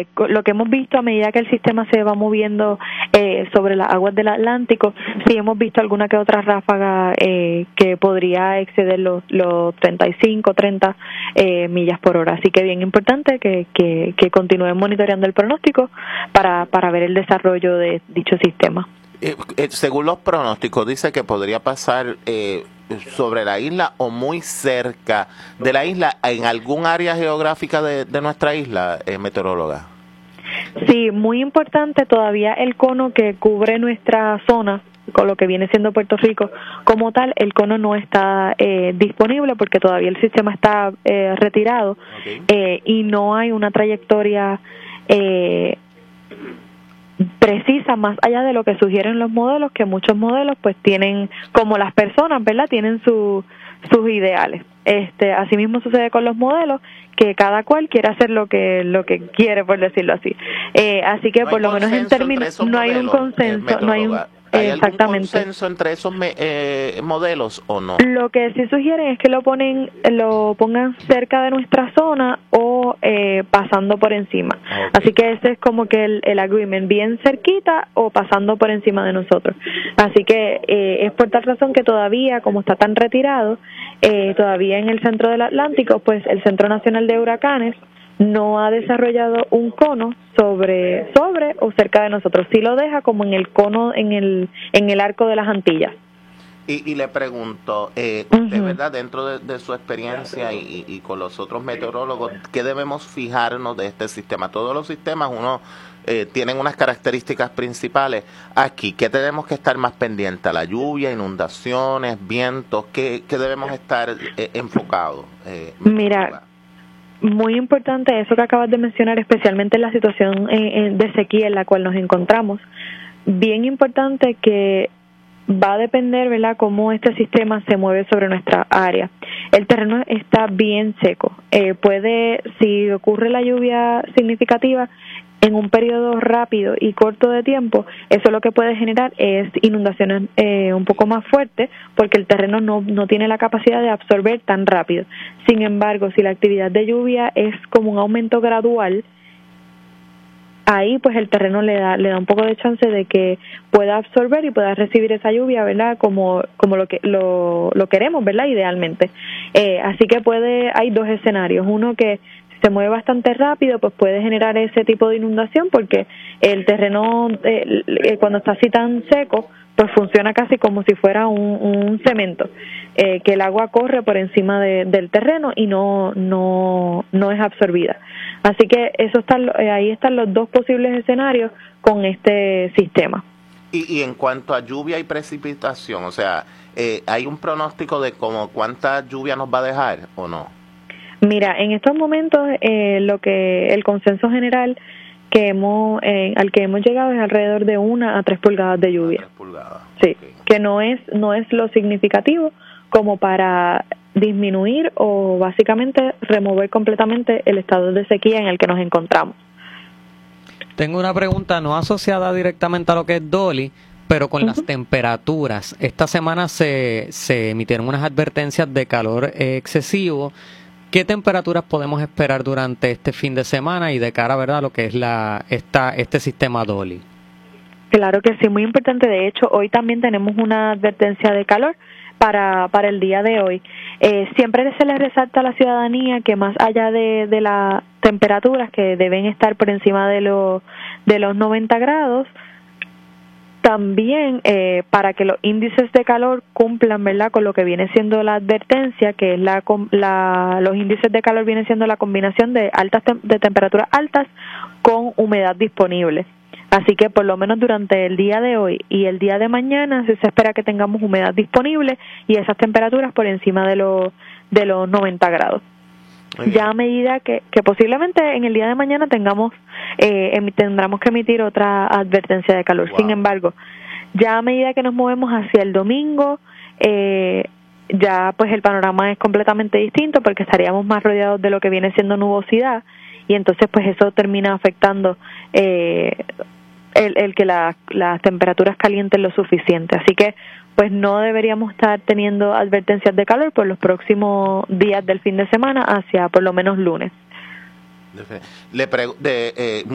lo que hemos visto a medida que el sistema se va moviendo sobre las aguas del Atlántico, sí hemos visto alguna que otra ráfaga que podría exceder los 35, 30 millas por hora. Así que bien importante que continúen monitoreando el pronóstico para ver el desarrollo de dicho sistema. Según los pronósticos, dice que podría pasar sobre la isla o muy cerca de la isla, en algún área geográfica de nuestra isla, meteoróloga. Sí, muy importante, todavía el cono que cubre nuestra zona, con lo que viene siendo Puerto Rico como tal, el cono no está disponible porque todavía el sistema está retirado. Okay. Y no hay una trayectoria precisa más allá de lo que sugieren los modelos, que muchos modelos pues tienen, como las personas, ¿verdad?, tienen sus ideales. Así mismo sucede con los modelos, que cada cual quiere hacer lo que quiere, por decirlo así. Así que no por lo menos en términos no hay un consenso, no hay un ¿Hay algún consenso entre esos modelos o no? Lo que sí sugieren es que lo pongan cerca de nuestra zona o pasando por encima. Okay. Así que ese es como que el agreement, bien cerquita o pasando por encima de nosotros. Así que es por tal razón que todavía, como está tan retirado, todavía en el centro del Atlántico, pues el Centro Nacional de Huracanes no ha desarrollado un cono sobre o cerca de nosotros. Sí lo deja como en el cono, en el arco de las Antillas. Y le pregunto, de verdad, dentro de su experiencia y con los otros meteorólogos, ¿qué debemos fijarnos de este sistema? Todos los sistemas, tienen unas características principales. Aquí, ¿qué tenemos que estar más pendiente? ¿La lluvia, inundaciones, vientos? ¿Qué debemos estar enfocados? Mira, muy importante eso que acabas de mencionar, especialmente en la situación de sequía en la cual nos encontramos. Bien importante que va a depender, ¿verdad?, cómo este sistema se mueve sobre nuestra área. El terreno está bien seco. Si ocurre la lluvia significativa en un periodo rápido y corto de tiempo, eso lo que puede generar es inundaciones un poco más fuertes, porque el terreno no tiene la capacidad de absorber tan rápido. Sin embargo, si la actividad de lluvia es como un aumento gradual, ahí pues el terreno le da un poco de chance de que pueda absorber y pueda recibir esa lluvia, ¿verdad?, como lo queremos, ¿verdad?, idealmente. Así que hay dos escenarios. Uno que se mueve bastante rápido, pues puede generar ese tipo de inundación, porque el terreno cuando está así tan seco, pues funciona casi como si fuera un cemento, que el agua corre por encima del terreno y no es absorbida. Así que ahí están los dos posibles escenarios con este sistema. Y en cuanto a lluvia y precipitación, o sea, ¿hay un pronóstico de cuánta lluvia nos va a dejar o no? Mira, en estos momentos el consenso general al que hemos llegado es alrededor de 1 a 3 pulgadas de lluvia. 3 pulgadas. Sí, okay. Que no es lo significativo como para disminuir o básicamente remover completamente el estado de sequía en el que nos encontramos. Tengo una pregunta no asociada directamente a lo que es Dolly, pero con las temperaturas. Esta semana se emitieron unas advertencias de calor excesivo. ¿Qué temperaturas podemos esperar durante este fin de semana y de cara, ¿verdad?, a lo que es este sistema Dolly? Claro que sí, muy importante. De hecho, hoy también tenemos una advertencia de calor para el día de hoy. Siempre se les resalta a la ciudadanía que más allá de las temperaturas que deben estar por encima de los 90 grados, también para que los índices de calor cumplan, ¿verdad?, con lo que viene siendo la advertencia, que es los índices de calor vienen siendo la combinación de temperaturas altas con humedad disponible. Así que por lo menos durante el día de hoy y el día de mañana se espera que tengamos humedad disponible y esas temperaturas por encima de los 90 grados. Ya a medida que posiblemente en el día de mañana tendremos que emitir otra advertencia de calor. Wow. Sin embargo, ya a medida que nos movemos hacia el domingo, ya pues el panorama es completamente distinto, porque estaríamos más rodeados de lo que viene siendo nubosidad, y entonces pues eso termina afectando el que las temperaturas calienten lo suficiente. Así que pues no deberíamos estar teniendo advertencias de calor por los próximos días del fin de semana hacia por lo menos lunes.